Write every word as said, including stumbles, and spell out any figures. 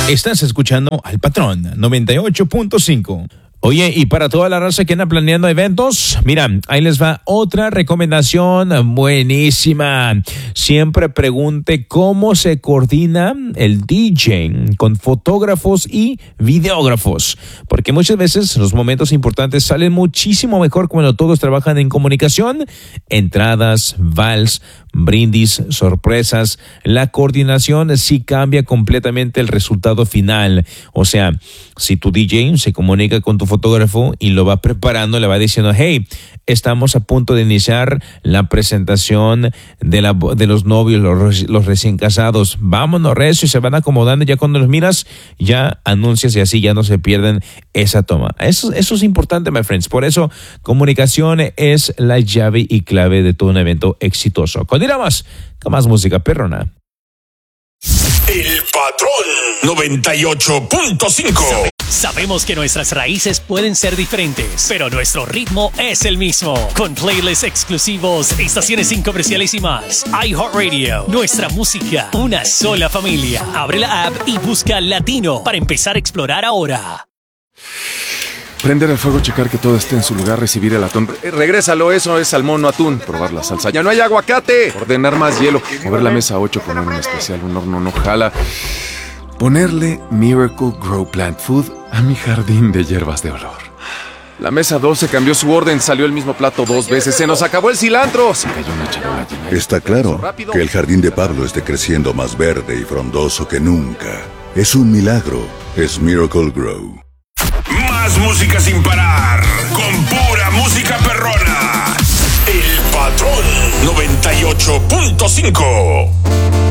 Estás escuchando al Patrón noventa y ocho punto cinco. Oye, y para toda la raza que anda planeando eventos, mira, ahí les va otra recomendación buenísima. Siempre pregunte cómo se coordina el D J con fotógrafos y videógrafos, porque muchas veces los momentos importantes salen muchísimo mejor cuando todos trabajan en comunicación, entradas, vals, brindis, sorpresas. La coordinación sí cambia completamente el resultado final. O sea, si tu D J se comunica con tu fotógrafo y lo va preparando, le va diciendo, hey, estamos a punto de iniciar la presentación de, la, de los novios, los, los recién casados. Vámonos, recio, y se van acomodando. Ya cuando los miras, ya anuncias y así ya no se pierden esa toma. Eso, eso es importante, my friends. Por eso, comunicación es la llave y clave de todo un evento exitoso. Continuamos con más música perrona. El Patrón noventa y ocho punto cinco. Sabemos que nuestras raíces pueden ser diferentes, pero nuestro ritmo es el mismo. Con playlists exclusivos, estaciones sin comerciales y más. iHeartRadio, nuestra música, una sola familia. Abre la app y busca Latino para empezar a explorar ahora. Prender el fuego, checar que todo esté en su lugar, recibir el atún. Eh, regrésalo, eso es salmón, no atún. Probar la salsa. ¡Ya no hay aguacate! Ordenar más hielo. Mover la mesa a ocho, poner un especial, un horno no jala. Ponerle Miracle Grow Plant Food a mi jardín de hierbas de olor. La mesa doce cambió su orden, salió el mismo plato dos veces. ¡Se nos acabó el cilantro! Se cayó una charola llena. Está claro que el jardín de Pablo esté creciendo más verde y frondoso que nunca. Es un milagro. Es Miracle Grow. Más música sin parar, con pura música perrona. El Patrón noventa y ocho punto cinco.